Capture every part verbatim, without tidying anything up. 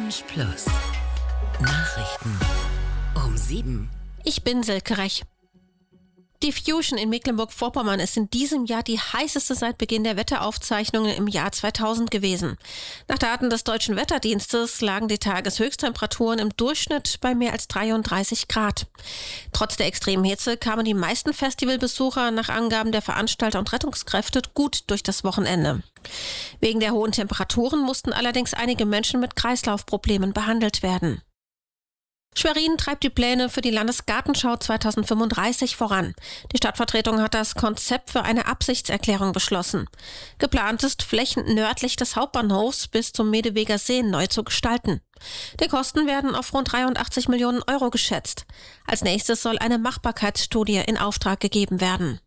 Lounge Plus. Nachrichten um sieben. Ich bin Silke Rech. Die Fusion in Mecklenburg-Vorpommern ist in diesem Jahr die heißeste seit Beginn der Wetteraufzeichnungen im Jahr zweitausend gewesen. Nach Daten des Deutschen Wetterdienstes lagen die Tageshöchsttemperaturen im Durchschnitt bei mehr als dreiunddreißig Grad. Trotz der extremen Hitze kamen die meisten Festivalbesucher nach Angaben der Veranstalter und Rettungskräfte gut durch das Wochenende. Wegen der hohen Temperaturen mussten allerdings einige Menschen mit Kreislaufproblemen behandelt werden. Schwerin treibt die Pläne für die Landesgartenschau zweitausendfünfunddreißig voran. Die Stadtvertretung hat das Konzept für eine Absichtserklärung beschlossen. Geplant ist, Flächen nördlich des Hauptbahnhofs bis zum Medeweger See neu zu gestalten. Die Kosten werden auf rund dreiundachtzig Millionen Euro geschätzt. Als nächstes soll eine Machbarkeitsstudie in Auftrag gegeben werden.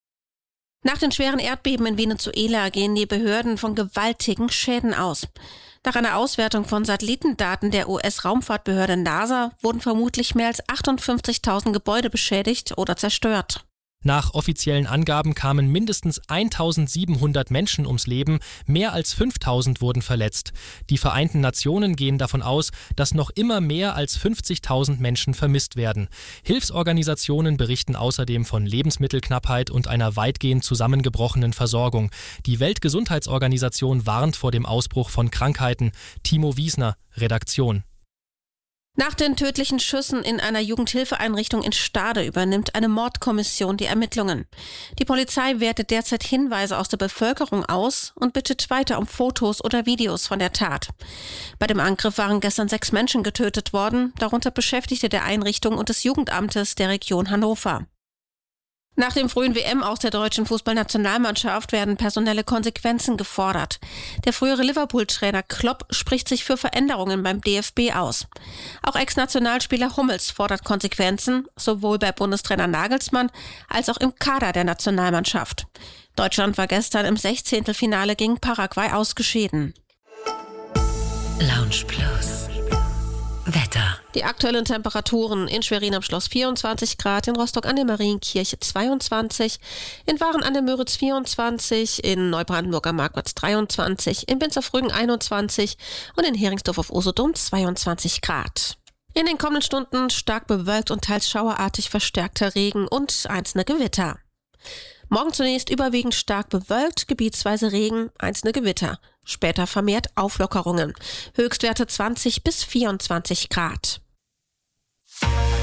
Nach den schweren Erdbeben in Venezuela gehen die Behörden von gewaltigen Schäden aus. Nach einer Auswertung von Satellitendaten der U S-Raumfahrtbehörde NASA wurden vermutlich mehr als achtundfünfzigtausend Gebäude beschädigt oder zerstört. Nach offiziellen Angaben kamen mindestens eintausendsiebenhundert Menschen ums Leben, mehr als fünftausend wurden verletzt. Die Vereinten Nationen gehen davon aus, dass noch immer mehr als fünfzigtausend Menschen vermisst werden. Hilfsorganisationen berichten außerdem von Lebensmittelknappheit und einer weitgehend zusammengebrochenen Versorgung. Die Weltgesundheitsorganisation warnt vor dem Ausbruch von Krankheiten. Timo Wiesner, Redaktion. Nach den tödlichen Schüssen in einer Jugendhilfeeinrichtung in Stade übernimmt eine Mordkommission die Ermittlungen. Die Polizei wertet derzeit Hinweise aus der Bevölkerung aus und bittet weiter um Fotos oder Videos von der Tat. Bei dem Angriff waren gestern sechs Menschen getötet worden, darunter Beschäftigte der Einrichtung und des Jugendamtes der Region Hannover. Nach dem frühen W M aus der deutschen Fußballnationalmannschaft werden personelle Konsequenzen gefordert. Der frühere Liverpool-Trainer Klopp spricht sich für Veränderungen beim D F B aus. Auch Ex-Nationalspieler Hummels fordert Konsequenzen, sowohl bei Bundestrainer Nagelsmann als auch im Kader der Nationalmannschaft. Deutschland war gestern im Sechzehntelfinale gegen Paraguay ausgeschieden. Lounge Plus. Wetter. Die aktuellen Temperaturen: in Schwerin am Schloss vierundzwanzig Grad, in Rostock an der Marienkirche zweiundzwanzig, in Waren an der Müritz vierundzwanzig, in Neubrandenburg am Marktplatz dreiundzwanzig, in Binz auf Rügen einundzwanzig und in Heringsdorf auf Usedom zweiundzwanzig Grad. In den kommenden Stunden stark bewölkt und teils schauerartig verstärkter Regen und einzelne Gewitter. Morgen zunächst überwiegend stark bewölkt, gebietsweise Regen, einzelne Gewitter. Später vermehrt Auflockerungen. Höchstwerte zwanzig bis vierundzwanzig Grad.